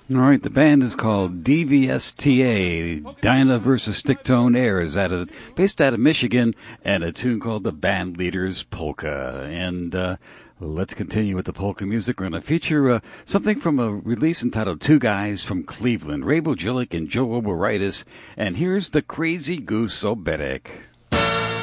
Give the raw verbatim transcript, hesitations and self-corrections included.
All right, the band is called D V S T A, Dinah versus Sticktone Airs, out of, based out of Michigan, and a tune called The Band Leader's Polka. And uh, let's continue with the polka music. We're going to feature uh, something from a release entitled Two Guys from Cleveland, Ray Bojilic and Joe Oberitis. And here's the Crazy Goose Oberek.